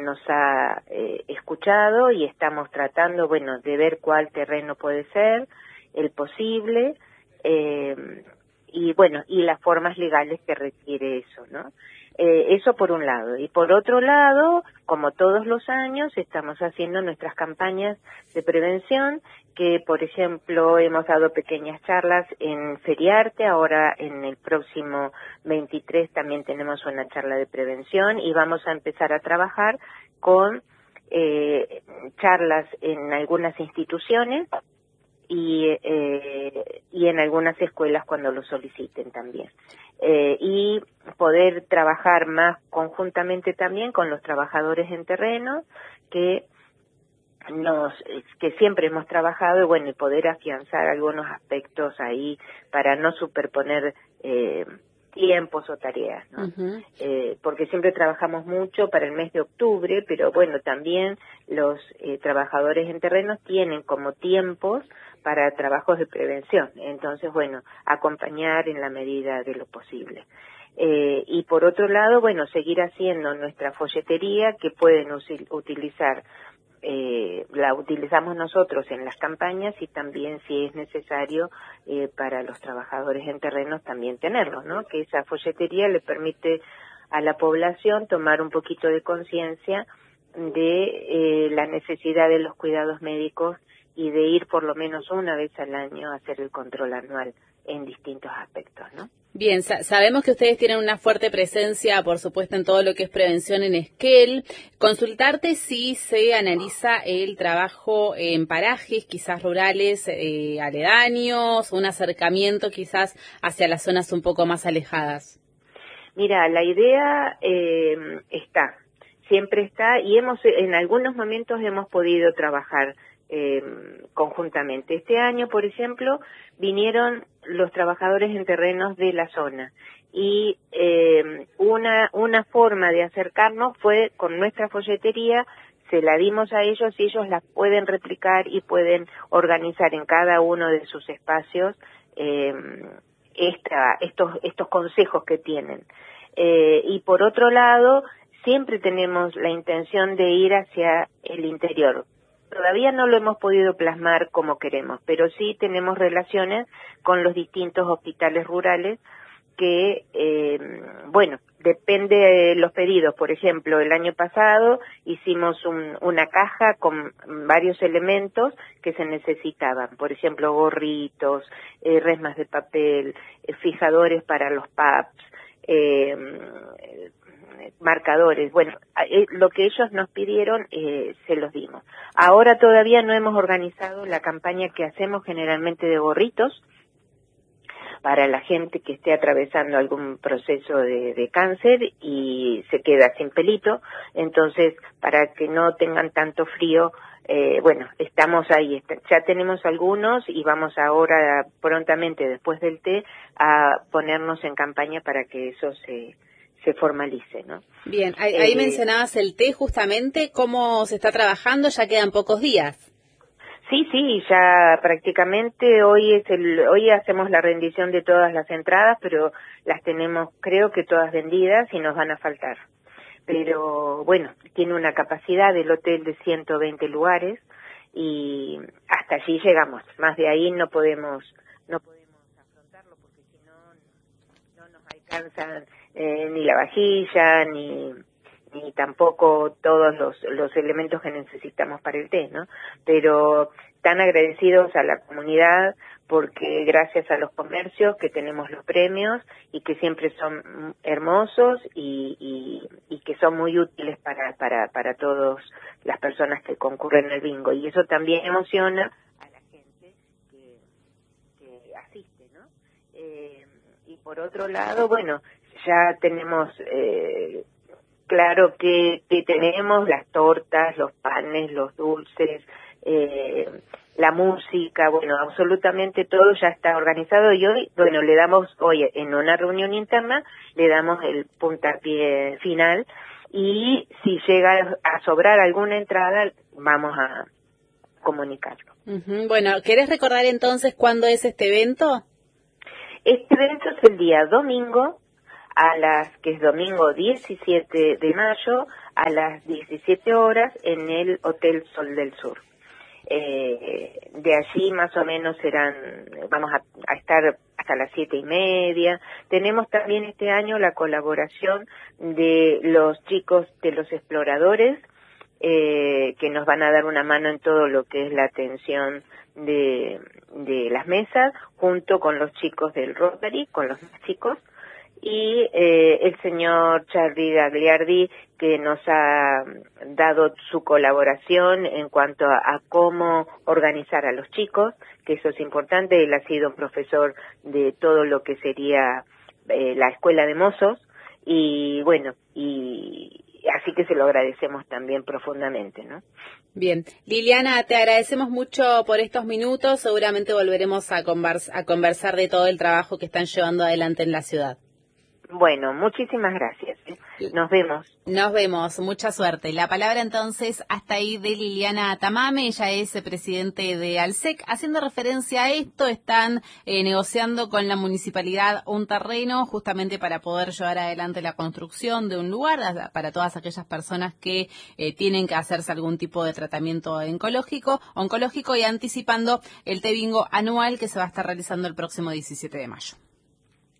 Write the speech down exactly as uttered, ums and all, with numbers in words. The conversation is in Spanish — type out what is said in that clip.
nos ha eh, escuchado y estamos tratando, bueno, de ver cuál terreno puede ser, el posible, eh, y bueno, y las formas legales que requiere eso, ¿no? Eh, eso por un lado. Y por otro lado, como todos los años, estamos haciendo nuestras campañas de prevención, que por ejemplo hemos dado pequeñas charlas en Feriarte, ahora en el próximo veintitrés también tenemos una charla de prevención y vamos a empezar a trabajar con eh, charlas en algunas instituciones y eh, y en algunas escuelas cuando lo soliciten también. Eh, y poder trabajar más conjuntamente también con los trabajadores en terreno que nos que siempre hemos trabajado y bueno, y poder afianzar algunos aspectos ahí para no superponer eh, tiempos o tareas, ¿no? Uh-huh. Eh, porque siempre trabajamos mucho para el mes de octubre, pero bueno, también los eh, trabajadores en terrenos tienen como tiempos para trabajos de prevención. Entonces, bueno, acompañar en la medida de lo posible. Eh, y por otro lado, bueno, seguir haciendo nuestra folletería que pueden usil, utilizar, eh, la utilizamos nosotros en las campañas y también si es necesario eh, para los trabajadores en terrenos también tenerlo, ¿no? Que esa folletería le permite a la población tomar un poquito de conciencia de eh, la necesidad de los cuidados médicos y de ir por lo menos una vez al año a hacer el control anual en distintos aspectos, ¿no? Bien, sa- sabemos que ustedes tienen una fuerte presencia, por supuesto, en todo lo que es prevención en Esquel. Consultarte si se analiza el trabajo en parajes, quizás rurales, eh, aledaños, un acercamiento quizás hacia las zonas un poco más alejadas. Mira, la idea eh, está, siempre está, y hemos en algunos momentos hemos podido trabajar Eh, conjuntamente. Este año, por ejemplo, vinieron los trabajadores en terrenos de la zona y eh, una una forma de acercarnos fue con nuestra folletería, se la dimos a ellos y ellos la pueden replicar y pueden organizar en cada uno de sus espacios eh, esta, estos estos consejos que tienen. Eh, y por otro lado, siempre tenemos la intención de ir hacia el interior. Todavía no lo hemos podido plasmar como queremos, pero sí tenemos relaciones con los distintos hospitales rurales que, eh, bueno, depende de los pedidos. Por ejemplo, el año pasado hicimos un, una caja con varios elementos que se necesitaban. Por ejemplo, gorritos, eh, resmas de papel, eh, fijadores para los paps, eh, marcadores. Bueno, eh, lo que ellos nos pidieron eh, se los dimos. Ahora todavía no hemos organizado la campaña que hacemos generalmente de gorritos para la gente que esté atravesando algún proceso de, de cáncer y se queda sin pelito. Entonces, para que no tengan tanto frío, eh, bueno, estamos ahí, ya tenemos algunos y vamos ahora prontamente después del té a ponernos en campaña para que eso se se formalice, ¿no? Bien, ahí, ahí eh, mencionabas el té justamente, ¿cómo se está trabajando? Ya quedan pocos días. Sí, sí, ya prácticamente hoy es el, hoy hacemos la rendición de todas las entradas, pero las tenemos creo que todas vendidas y nos van a faltar. Pero bueno, tiene una capacidad del hotel de ciento veinte lugares y hasta allí llegamos. Más de ahí no podemos, no podemos afrontarlo porque si no, no nos alcanzan eh, ni la vajilla, ni, ni tampoco todos los, los elementos que necesitamos para el té, ¿no? Pero tan agradecidos a la comunidad porque gracias a los comercios que tenemos los premios y que siempre son hermosos y, y, y que son muy útiles para, para, para todas las personas que concurren al bingo. Y eso también emociona a la gente que, que asiste, ¿no? Eh, y por otro lado, bueno, ya tenemos eh, claro que, que tenemos las tortas, los panes, los dulces, eh, la música, bueno, absolutamente todo ya está organizado y hoy, bueno, le damos, hoy en una reunión interna, le damos el puntapié final y si llega a sobrar alguna entrada, vamos a comunicarlo. Uh-huh. Bueno, ¿querés recordar entonces cuándo es este evento? Este evento es el día domingo, a las que es domingo diecisiete de mayo, a las diecisiete horas en el Hotel Sol del Sur. Eh, de allí más o menos serán, vamos a, a estar hasta las siete y media. Tenemos también este año la colaboración de los chicos de los exploradores, eh, que nos van a dar una mano en todo lo que es la atención de, de las mesas, junto con los chicos del Rotary, con los más chicos, y eh, el señor Charlie Gagliardi, que nos ha dado su colaboración en cuanto a, a cómo organizar a los chicos, que eso es importante. Él ha sido un profesor de todo lo que sería eh, la escuela de mozos, y bueno, y así que se lo agradecemos también profundamente, ¿no? Bien, Liliana, te agradecemos mucho por estos minutos. Seguramente volveremos a, convers- a conversar de todo el trabajo que están llevando adelante en la ciudad. Bueno, muchísimas gracias. Nos vemos. Nos vemos, mucha suerte. La palabra entonces hasta ahí de Liliana Tamame, ella es presidente de ALSEC. Haciendo referencia a esto, están eh, negociando con la municipalidad un terreno justamente para poder llevar adelante la construcción de un lugar para todas aquellas personas que eh, tienen que hacerse algún tipo de tratamiento oncológico, oncológico y anticipando el T-Bingo anual que se va a estar realizando el próximo diecisiete de mayo.